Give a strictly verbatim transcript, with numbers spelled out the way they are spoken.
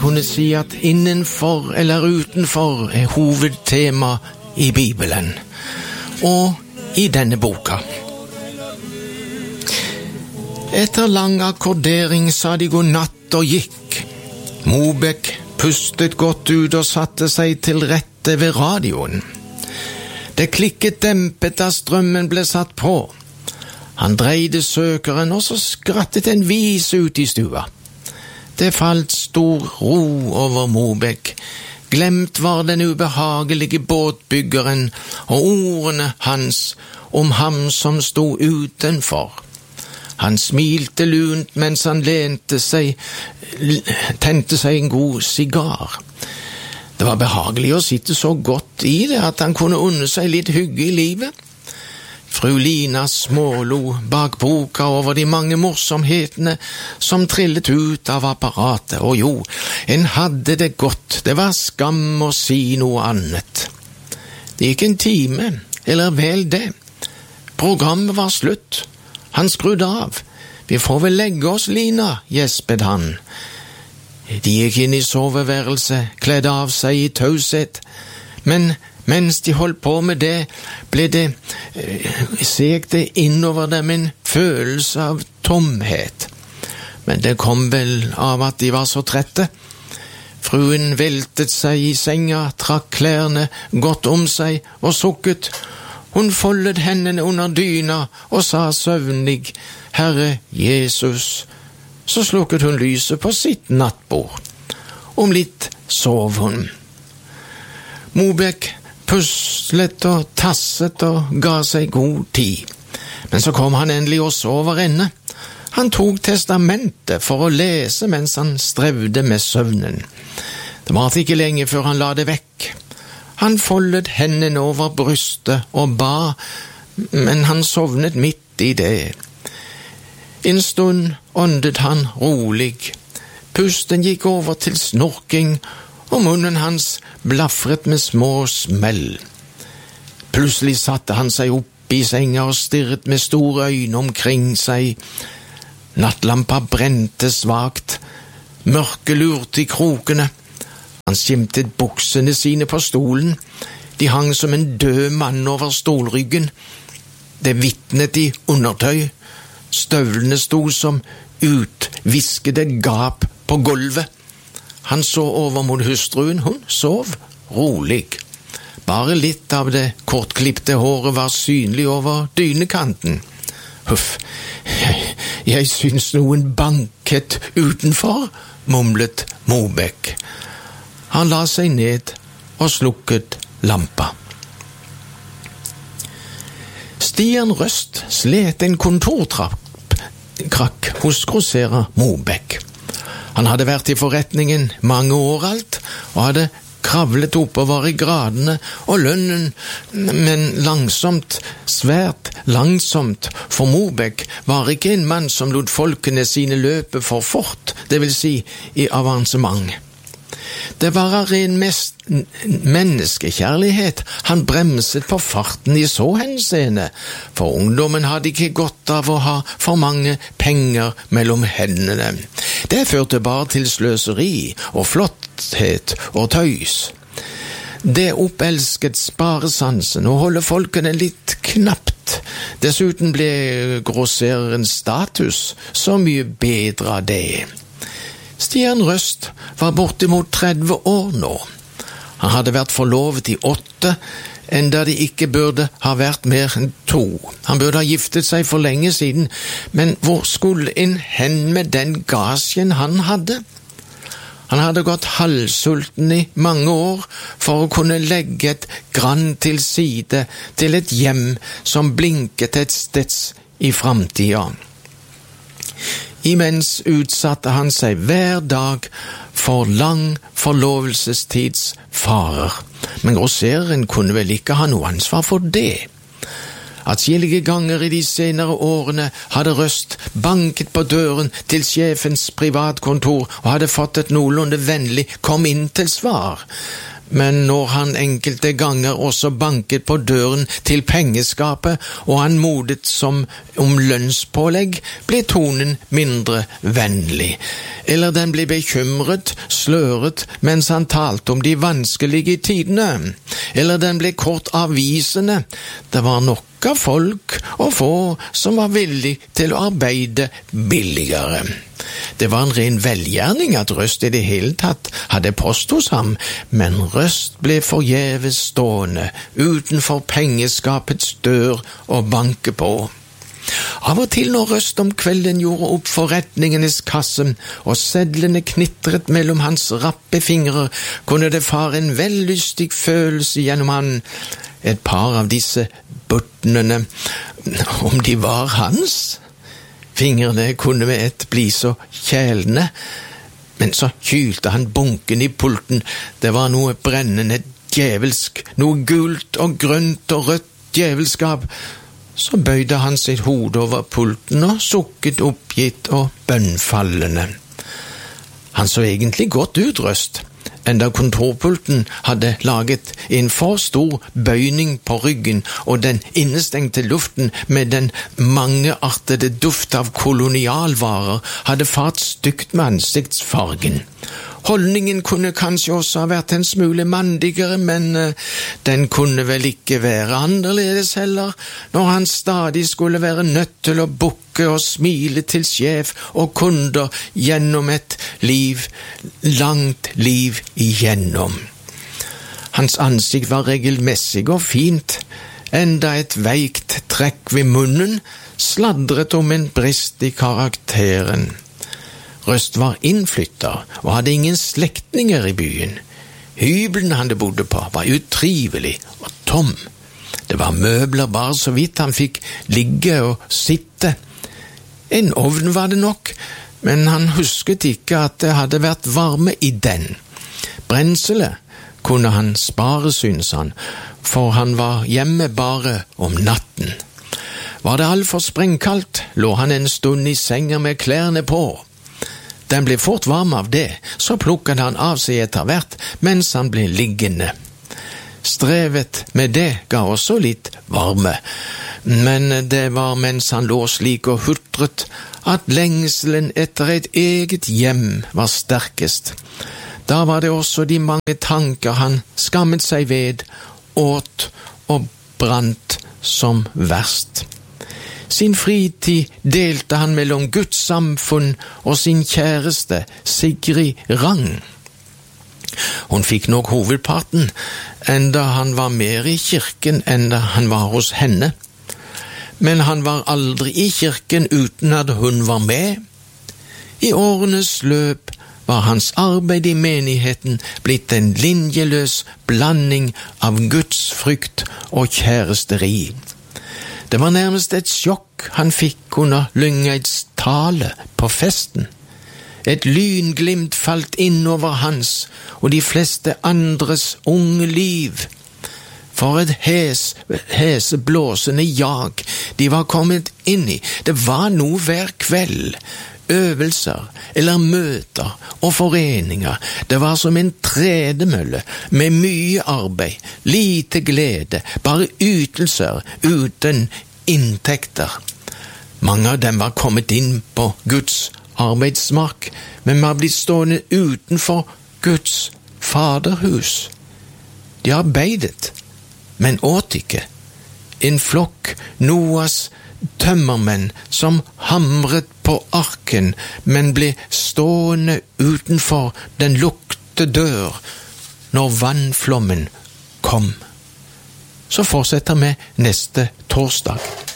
kunne si at innenfor eller utenfor er hovedtema i Bibelen, og i denne boka. Etter lang akkordering sa de god natt og gikk. Mobek pustet godt ut og satte seg til rette ved radioen. Det klikket dempet da strømmen ble satt på. Han dreide søkeren, og så skrattet en vis ut i stua. Det falt stor ro over Mobek. Glemt var den ubehagelige båtbyggeren og ordene hans om ham som sto utenfor. Han smilte lunt mens han lente seg, tente seg en god sigar. Det var behagelig å sitte så godt i det at han kunne unne seg litt hygge i livet. Fru Lina smålo bak boka over de mange morsomhetene som trillet ut av apparatet, og jo, en hadde det godt, det var skam å si noe annet. Det gikk en time, eller vel det. Programmet var slutt. Han skrudde av. Vi får vel legge oss, Lina, gjespet han. De gikk inn i soveværelset, kledde av seg i taushet, men mens de holdt på med det, ble det eh, segte innover dem en følelse av tomhet. Men det kom vel av at de var så trette. Fruen veltet seg i senga, trakk klærne godt om seg og sukket. Hun foldet hendene under dyna og sa søvnig, Herre Jesus. Så slukket hun lyset på sitt nattbord. Om litt sov hun. Mobek puslet og tasset og ga seg god tid. Men så kom han endelig og sov over ende. Han tok testamentet for å lese mens han strevde med søvnen. Det var ikke lenge før han la det vekk. Han foldet hendene over brystet og ba, men han sovnet midt i det. En stund åndet han rolig. Pusten gikk over til snorking, og munnen hans blaffret med små smell. Plutselig satte han seg opp i senga og stirret med store øyne omkring seg. Nattlampa brente svagt, mørket lurte i krokene. Han skimtet buksene sine på stolen. De hang som en død mann over stolryggen. Det vittnet i undertøy. Støvlene sto som utviskede gap på gulvet. Han så over mot hustruen, hun sov rolig. Bare litt av det kortklipte håret var synlig over dynekanten. Huff, jeg, jeg syns noen banket utenfor, mumlet Mobek. Han la seg ned og slukket lampa. Stian Røst slet en kontortrapp krakk hos grosserer Mobek. Han hadde vært i forretningen mange år alt, og hadde kravlet oppover i gradene og lønnen, men langsomt, svært langsomt, for Mobek var ikke en mann som lot folkene sine løpe for fort, det vil si i avansement. Det var av ren mest menneskekjærlighet han bremset på farten i så henseende, for ungdommen hadde ikke godt av å ha for mange penger mellom hendene. Det førte bare til sløseri og flotthet og tøys. Det oppelsket sparesansen og holde folkene litt knapt. Dessuten ble grosserens status så mye bedre av det. Stian Røst var bortimot tretti år nå. Han hadde vært forlovet i åtte, enda de ikke burde ha vært mer enn to. Han burde ha giftet seg for lenge siden, men hvor skulle en hen med den gasjen han hadde? Han hadde gått halvsulten i mange år for å kunne legge et grann til side til et hjem som blinket et steds i framtiden. Imens utsatte han seg hver dag for lang forlovelsestids farer. Men grossereren kunne vel ikke ha noe ansvar for det. Atskillige ganger i de senere årene hadde Røst banket på døren til sjefens privatkontor og hadde fått et noenlunde vennlig kom inn til svar. men når han enkelte ganger også banket på døren til pengeskapet og anmodet som om lønnspålegg, ble tonen mindre vennlig, eller den ble bekymret, sløret, mens han talte om de vanskelige tidene, eller den ble kort avvisende. Det var nok av folk og få som var villig til å arbeide billigere. Det var en ren velgjerning at Røst i det hele tatt hadde post hos ham, men Røst ble forgjeves stående utenfor pengeskapets dør og banke på. Av og til når Røst om kvelden gjorde opp forretningenes kasse og sedlene knitret mellom hans rappe fingre, kunne det fare en vellystig følelse gjennom han. Et par av disse buttene, om de var hans? Fingrene kunne med ett bli så kjælende, men så kylte han bunken i pulten. Det var noe brennende djevelsk, noe gult og grønt og rødt djevelskap. Så bøyde han sitt hode over pulten og sukket oppgitt og bønnfallende. Han så egentlig godt ut, Røst, enda kontorpulten hadde laget en for stor bøyning på ryggen, og den innestengte luften med den mangeartede duft av kolonialvarer hadde fart stygt med ansiktsfargen. Holdningen kunne kanskje også ha vært en smule mandigere, men uh, den kunne vel ikke være annerledes heller, når han stadig skulle være nødt til å bukke og smile til sjef og kunder gjennom et liv, langt liv igjennom. Hans ansikt var regelmessig og fint, enda et veikt trekk ved munnen sladret om en brist i karakteren. Røst var innflytter og hadde ingen slektninger i byen. Hybelen han bodde på var utrivelig og tom. Det var møbler bare så vidt han fikk ligge og sitte. En ovn var det nok, men han husket ikke at det hadde vært varme i den. Brenselet kunne han spare, synes han, for han var hjemme bare om natten. Var det alt for sprengkaldt, lå han en stund i senga med klærne på. Den ble fort varm av det, så plukket han av seg etter hvert, mens han ble liggende. Strevet med det ga også litt varme, men det var mens han lå slik og hutret at lengselen etter et eget hjem var sterkest. Da var det også de mange tanker han skammet seg ved, åt og brant som verst. Sin fritid delte han mellom Guds samfunn og sin kjæreste, Sigrid Rang. Hun fikk nok hovedparten, enda han var mer i kirken enn da han var hos henne. Men han var aldri i kirken uten at hun var med. I årenes løp var hans arbeid i menigheten blitt en linjeløs blanding av Guds frykt og kjæresteri. Det var nærmest et sjokk han fikk under Lyngeids tale på festen. Et lynglimt falt innover hans og de fleste andres unge liv. For et hes, heseblåsende jag de var kommet inn i. Det var noe hver kveld. Øvelser eller møter og foreninger. Det var som en tredemølle med mye arbeid, lite glede, bare ytelser uten inntekter. Mange av dem var kommet inn på Guds arbeidsmark, men var blitt stående utenfor Guds faderhus. De arbeidet, men åt ikke. En flokk Noas tømmermenn som hamret på arken, men ble stående utenfor den lukte dør når vannflommen kom. Så fortsetter vi neste torsdag.